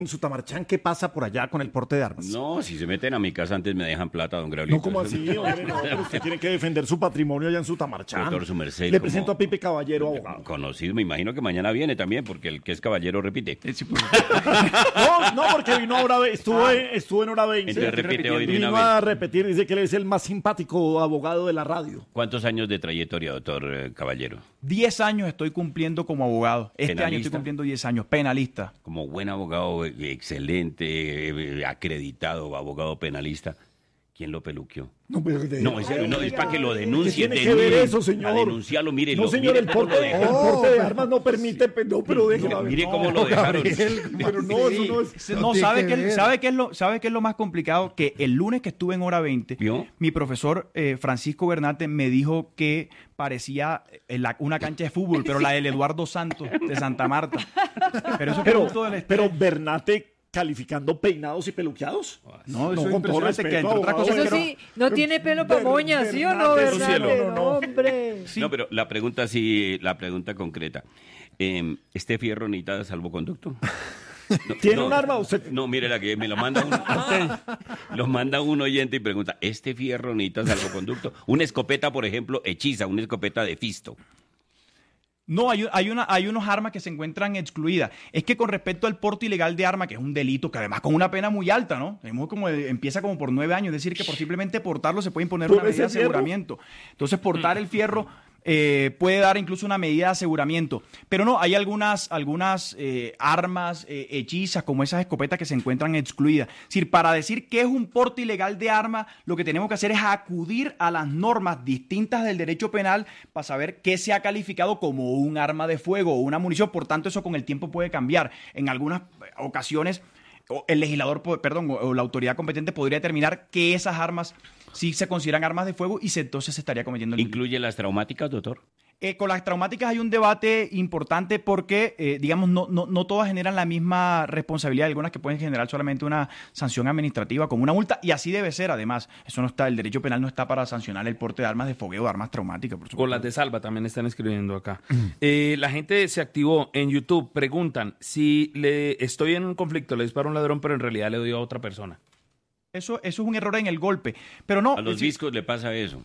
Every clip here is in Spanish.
en Sutamarchán, ¿qué pasa por allá con el porte de armas? No, si se meten a mi casa antes me dejan plata, don Graulito. No, ¿cómo así, hombre? No, pero usted tiene que defender su patrimonio allá en Sutamarchán. Doctor, su merced, Le como- presento a Pipe Caballero, abogado. Conocido, me imagino que mañana viene también, porque el que es caballero repite. No, porque vino ahora, estuvo en hora 20. Entonces repite hoy de Vino una a vez. repetir, dice que él es el más simpático abogado de la radio. ¿Cuántos años de trayectoria, doctor Caballero? 10 años estoy cumpliendo como abogado. Este año ¿Penalista? estoy cumpliendo 10 años, penalista. Como buen abogado, excelente, acreditado abogado penalista. ¿Quién lo peluqueó? No, pero No, en serio, no, es para que lo ¿Qué denuncie. tiene que ver eso, señor? A denunciarlo, mire. No, señor, el porte de armas no permite, no, pero déjelo. Mire no, cómo lo dejaron. Pero no, eso no es... No, ¿sabe qué es lo más complicado? Que el lunes que estuve en hora 20, ¿Vio? mi profesor Francisco Bernate me dijo que parecía una cancha de fútbol, pero la del Eduardo Santos de Santa Marta. Pero eso es producto del estrés. Pero Bernate calificando peinados y peluqueados. No, eso es con todo impresionante, que entre otras abogado, cosas Eso que sí, no tiene pelo para moña, ¿sí o no, Bernate, verdad? cielo, no. Hombre. Sí. No, pero la pregunta concreta. ¿Este fierro necesita salvoconducto? No, ¿Tiene un arma usted? No, mire la que me lo manda lo manda un oyente y pregunta, ¿este fierro necesita salvoconducto? Una escopeta, por ejemplo, hechiza, una escopeta de fisto. No, hay unos armas que se encuentran excluidas. Es que con respecto al porte ilegal de arma, que es un delito, que además con una pena muy alta, ¿no? Empieza como por 9 años, es decir, que por simplemente portarlo se puede imponer ¿Por una medida de ese fierro? aseguramiento. Entonces, portar el fierro puede dar incluso una medida de aseguramiento. Pero no, hay algunas armas hechizas, como esas escopetas que se encuentran excluidas. Es decir, para decir que es un porte ilegal de arma, lo que tenemos que hacer es acudir a las normas distintas del derecho penal para saber qué se ha calificado como un arma de fuego o una munición. Por tanto, eso con el tiempo puede cambiar. En algunas ocasiones, el legislador, o la autoridad competente podría determinar que esas armas sí se consideran armas de fuego y entonces se estaría cometiendo el delito. ¿Incluye las traumáticas, doctor? Con las traumáticas hay un debate importante porque, digamos, no todas generan la misma responsabilidad. Hay algunas que pueden generar solamente una sanción administrativa como una multa, y así debe ser, además. Eso no está, el derecho penal no está para sancionar el porte de armas de fogueo, de armas traumáticas, por supuesto. O las de salva también están escribiendo acá. La gente se activó en YouTube. Preguntan si estoy en un conflicto, le disparo a un ladrón, pero en realidad le doy a otra persona. Eso es un error en el golpe. Pero no. A los discos le pasa eso.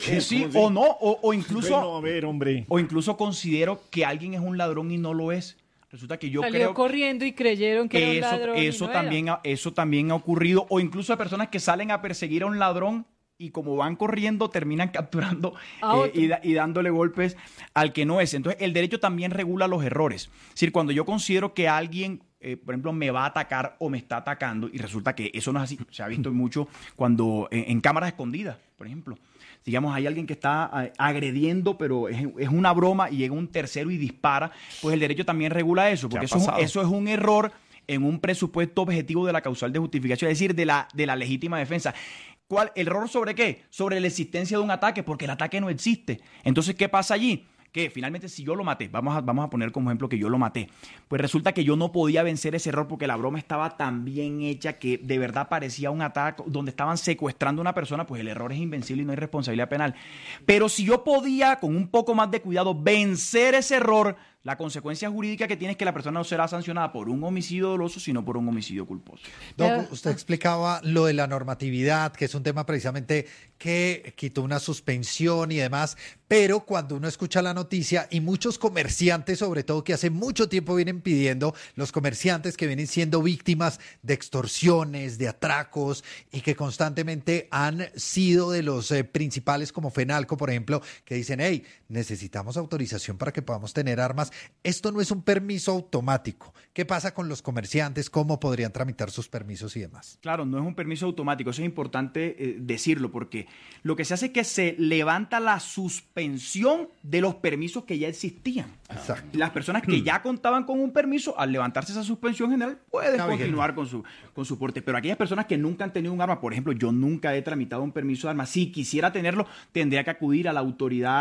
Sí o no, o incluso. Bueno, a ver, hombre. O incluso considero que alguien es un ladrón y no lo es. Resulta que yo Salió creo corriendo y creyeron que era un ladrón. eso y no también era. eso también ha ocurrido. O incluso hay personas que salen a perseguir a un ladrón y como van corriendo terminan capturando A otro. y dándole golpes al que no es. Entonces el derecho también regula los errores. Es decir, cuando yo considero que alguien, por ejemplo, me va a atacar o me está atacando y resulta que eso no es así. Se ha visto mucho cuando en cámaras escondidas, por ejemplo. Digamos, hay alguien que está agrediendo, pero es una broma y llega un tercero y dispara, pues el derecho también regula eso, porque eso es un error en un presupuesto objetivo de la causal de justificación, es decir, de la legítima defensa. ¿Cuál? ¿El error sobre qué? Sobre la existencia de un ataque, porque el ataque no existe. Entonces, ¿qué pasa allí? Que finalmente si yo lo maté, vamos a poner como ejemplo que yo lo maté, pues resulta que yo no podía vencer ese error porque la broma estaba tan bien hecha que de verdad parecía un ataque donde estaban secuestrando a una persona, pues el error es invencible y no hay responsabilidad penal. Pero si yo podía, con un poco más de cuidado, vencer ese error, la consecuencia jurídica que tiene es que la persona no será sancionada por un homicidio doloso, sino por un homicidio culposo. Doc, usted explicaba lo de la normatividad, que es un tema precisamente que quitó una suspensión y demás, pero cuando uno escucha la noticia, y muchos comerciantes, sobre todo, que hace mucho tiempo vienen pidiendo, los comerciantes que vienen siendo víctimas de extorsiones, de atracos, y que constantemente han sido de los principales, como Fenalco, por ejemplo, que dicen, hey, necesitamos autorización para que podamos tener armas. Esto no es un permiso automático. ¿Qué pasa con los comerciantes? ¿Cómo podrían tramitar sus permisos y demás? Claro, no es un permiso automático, eso es importante decirlo, porque lo que se hace es que se levanta la suspensión de los permisos que ya existían. Exacto. Las personas que ya contaban con un permiso, al levantarse esa suspensión general, pueden continuar con su porte. Pero aquellas personas que nunca han tenido un arma, por ejemplo, yo nunca he tramitado un permiso de arma. Si quisiera tenerlo, tendría que acudir a la autoridad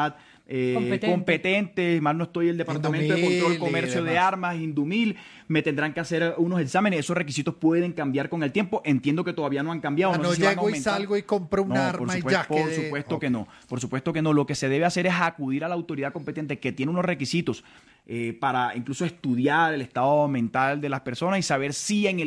competentes, mal no estoy el Departamento de Indumil Control y Comercio de demás. Armas, Indumil, me tendrán que hacer unos exámenes. Esos requisitos pueden cambiar con el tiempo. Entiendo que todavía no han cambiado. No sé si van a llego y aumentar. salgo y compro un No, arma y ya por quedé. supuesto que no. Por supuesto que no. Lo que se debe hacer es acudir a la autoridad competente que tiene unos requisitos para incluso estudiar el estado mental de las personas y saber si en el